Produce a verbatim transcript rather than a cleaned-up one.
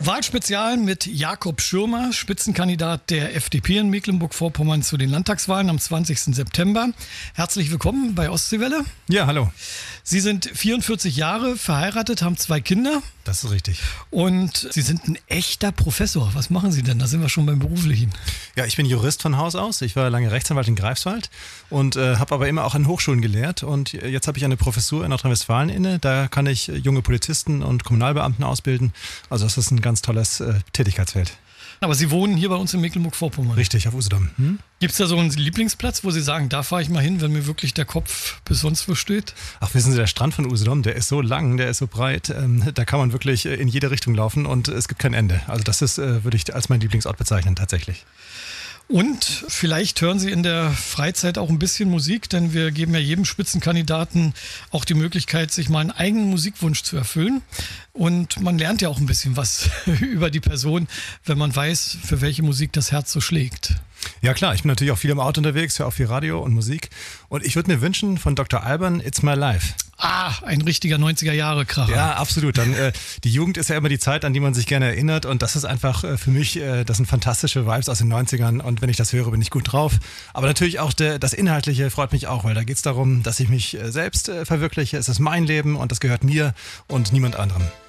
Wahlspezial mit Jakob Schirmer, Spitzenkandidat der F D P in Mecklenburg-Vorpommern zu den Landtagswahlen am zwanzigsten September. Herzlich willkommen bei Ostseewelle. Ja, hallo. Sie sind vierundvierzig Jahre, verheiratet, haben zwei Kinder. Das ist richtig. Und Sie sind ein echter Professor. Was machen Sie denn? Da sind wir schon beim Beruflichen. Ja, ich bin Jurist von Haus aus. Ich war lange Rechtsanwalt in Greifswald und äh, habe aber immer auch an Hochschulen gelehrt. Und jetzt habe ich eine Professur in Nordrhein-Westfalen inne. Da kann ich junge Polizisten und Kommunalbeamten ausbilden. Also das ist ein ganz tolles äh, Tätigkeitsfeld. Aber Sie wohnen hier bei uns in Mecklenburg-Vorpommern. Richtig, auf Usedom. Hm? Gibt es da so einen Lieblingsplatz, wo Sie sagen, da fahre ich mal hin, wenn mir wirklich der Kopf bis sonst wo steht? Ach, wissen Sie, der Strand von Usedom, der ist so lang, der ist so breit, ähm, da kann man wirklich äh, in jede Richtung laufen und es gibt kein Ende. Also das ist, äh, würde ich als meinen Lieblingsort bezeichnen, tatsächlich. Und vielleicht hören Sie in der Freizeit auch ein bisschen Musik, denn wir geben ja jedem Spitzenkandidaten auch die Möglichkeit, sich mal einen eigenen Musikwunsch zu erfüllen. Und man lernt ja auch ein bisschen was über die Person, wenn man weiß, für welche Musik das Herz so schlägt. Ja klar, ich bin natürlich auch viel im Auto unterwegs, höre auch viel Radio und Musik. Und ich würde mir wünschen von Doktor Alban, It's My Life. Ah, ein richtiger neunziger-Jahre-Kracher. Ja, absolut. Dann, äh, die Jugend ist ja immer die Zeit, an die man sich gerne erinnert. Und das ist einfach äh, für mich, äh, das sind fantastische Vibes aus den neunzigern. Und wenn ich das höre, bin ich gut drauf. Aber natürlich auch der, das Inhaltliche freut mich auch, weil da geht es darum, dass ich mich äh, selbst äh, verwirkliche. Es ist mein Leben und das gehört mir und niemand anderem.